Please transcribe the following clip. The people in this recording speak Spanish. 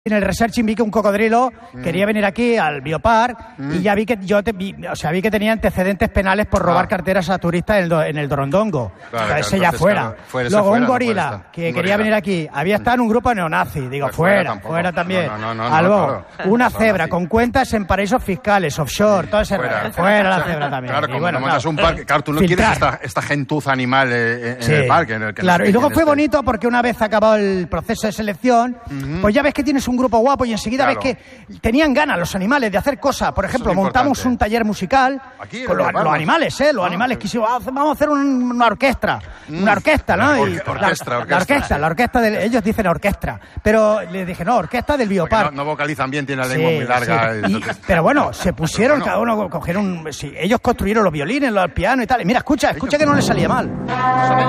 En el researching vi que un cocodrilo quería venir aquí al Biopark y ya vi que vi que tenía antecedentes penales por robar carteras a turistas en el Dorondongo. Claro, ese ya fuera. Luego un gorila que quería venir aquí. Había estado en un grupo neonazi. Digo, fuera también. Algo. Una cebra con cuentas en paraísos fiscales, offshore, todo ese fuera la cebra también. Claro, como montas un parque, claro, tú no quieres esta gentuza animal en el parque. Claro, y luego fue bonito porque una vez acabado el proceso de selección, pues ya ves que tienes un grupo guapo y enseguida ves que tenían ganas los animales de hacer cosas. Por ejemplo, montamos un taller musical aquí, con los animales, los animales quisimos, vamos a hacer una orquesta. Una orquesta, ¿no? La orquesta ellos dicen orquesta, pero les dije, no, orquesta del Biopark. No vocalizan bien, tienen la lengua muy larga. Pero bueno, se pusieron, cada uno cogieron, ellos construyeron los violines, los pianos y tal. Y mira, escucha que no les salía mal.